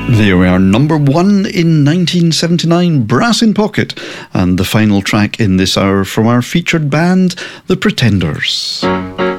There we are, number one in 1979, Brass in Pocket, and the final track in this hour from our featured band, The Pretenders.